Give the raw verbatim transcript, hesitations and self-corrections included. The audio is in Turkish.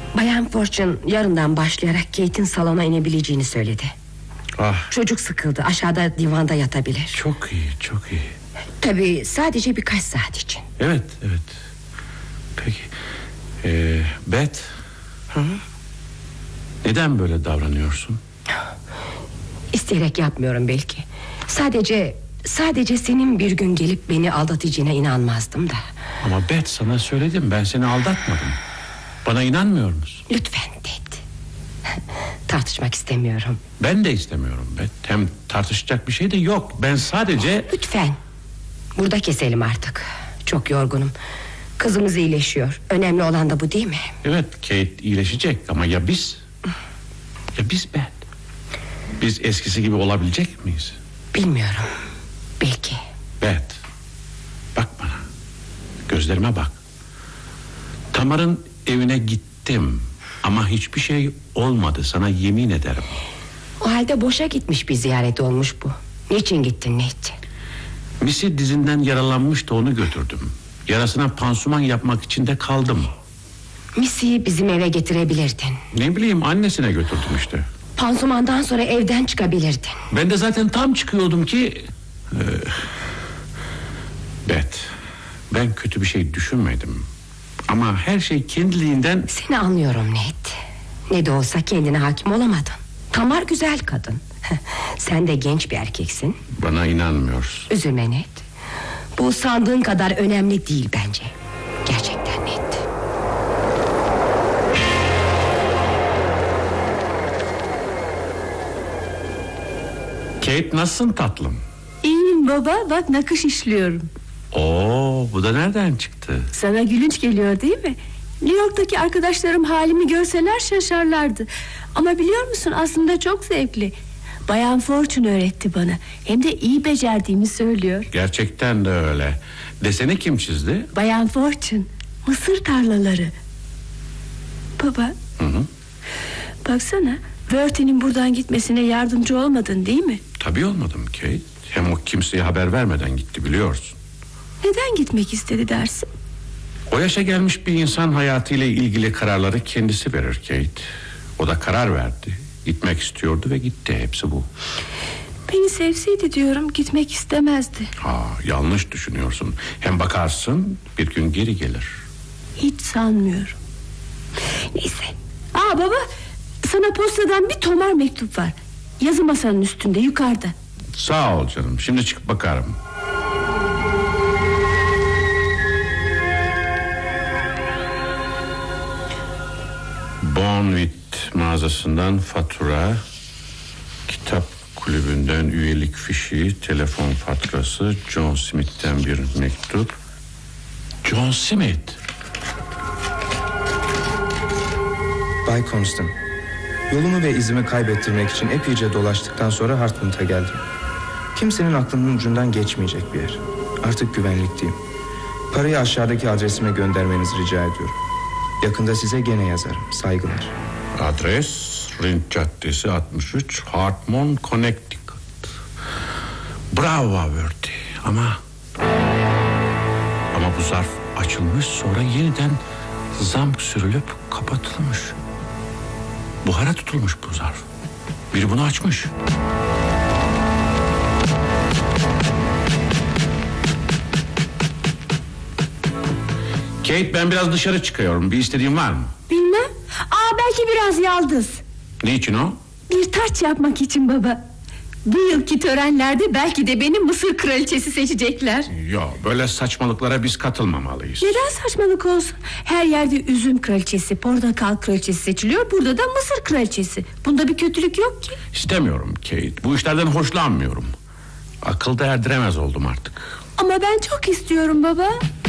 Bayan Fortune yarından başlayarak Kate'in salona inebileceğini söyledi. Ah. Çocuk sıkıldı, aşağıda divanda yatabilir. Çok iyi, çok iyi. Tabii sadece birkaç saat için. Evet, evet. Peki ee, Beth, Hı? neden böyle davranıyorsun? İsteyerek yapmıyorum belki. Sadece Sadece senin bir gün gelip beni aldatacağına inanmazdım da. Ama Beth, sana söyledim, ben seni aldatmadım. Bana inanmıyor musun? Lütfen Ted. Tartışmak istemiyorum. Ben de istemiyorum Beth. Hem tartışacak bir şey de yok. Ben sadece... Lütfen. Burada keselim artık. Çok yorgunum. Kızımız iyileşiyor. Önemli olan da bu değil mi? Evet, Kate iyileşecek ama ya biz? Ya biz Beth? Biz eskisi gibi olabilecek miyiz? Bilmiyorum. Belki. Beth, bak bana. Gözlerime bak. Tamar'ın evine gittim ama hiçbir şey olmadı, sana yemin ederim. O halde boşa gitmiş bir ziyaret olmuş bu. Niçin gittin Nate? Missy dizinden yaralanmıştı, onu götürdüm. Yarasına pansuman yapmak için de kaldım. Missy'yi bizim eve getirebilirdin. Ne bileyim, annesine götürdüm işte. Pansumandan sonra evden çıkabilirdin. Ben de zaten tam çıkıyordum ki... Ee, Beth, ben kötü bir şey düşünmedim. Ama her şey kendiliğinden... Seni anlıyorum Nate. Ne de olsa kendine hakim olamadın. Tamar güzel kadın. Sen de genç bir erkeksin. Bana inanmıyorsun. Üzülme Nate. Bu sandığın kadar önemli değil bence. Gerçekten Nate. Kate, nasılsın tatlım? İyiyim baba, bak nakış işliyorum. Oo, bu da nereden çıktı? Sana gülünç geliyor değil mi? New York'taki arkadaşlarım halimi görseler şaşarlardı. Ama biliyor musun, aslında çok zevkli. Bayan Fortune öğretti bana. Hem de iyi becerdiğimi söylüyor. Gerçekten de öyle. Deseni kim çizdi? Bayan Fortune. Mısır tarlaları. Baba. Hı hı. Baksana, Bertie'nin buradan gitmesine yardımcı olmadın değil mi? Tabii olmadım Kate. Hem o kimseye haber vermeden gitti, biliyorsun. Neden gitmek istedi dersin? O yaşa gelmiş bir insan hayatıyla ilgili kararları kendisi verir Kate. O da karar verdi. Gitmek istiyordu ve gitti, hepsi bu. Beni sevseydi diyorum, gitmek istemezdi. Ha, yanlış düşünüyorsun. Hem bakarsın bir gün geri gelir. Hiç sanmıyorum. Neyse. Aa baba, sana postadan bir tomar mektup var. Yazı masanın üstünde, yukarıda. Sağ ol canım, şimdi çıkıp bakarım. Bonvit mağazasından fatura, kitap kulübünden üyelik fişi, telefon faturası, John Smith'ten bir mektup. John Smith. Bay Constant, yolumu ve izimi kaybettirmek için epeyce dolaştıktan sonra Hartmut'a geldim. Kimsenin aklının ucundan geçmeyecek bir yer. Artık güvenlikteyim. Parayı aşağıdaki adresime göndermenizi rica ediyorum. Yakında size gene yazarım. Saygılar. Adres Rint Caddesi altmış üç, Hartmont, Connecticut. Bravo Bertie. Ama Ama bu zarf açılmış, sonra yeniden zamk sürülüp kapatılmış. Buhara tutulmuş bu zarf. Biri bunu açmış. Kate, ben biraz dışarı çıkıyorum. Bir istediğin var mı? Bilmem. Aa belki biraz yaldız. Niçin o? Bir taç yapmak için baba. Bu yılki törenlerde belki de beni Mısır kraliçesi seçecekler. Yok, böyle saçmalıklara biz katılmamalıyız. Neden saçmalık olsun? Her yerde üzüm kraliçesi, portakal kraliçesi seçiliyor. Burada da Mısır kraliçesi. Bunda bir kötülük yok ki. İstemiyorum Kate. Bu işlerden hoşlanmıyorum. Akılda erdiremez oldum artık. Ama ben çok istiyorum baba.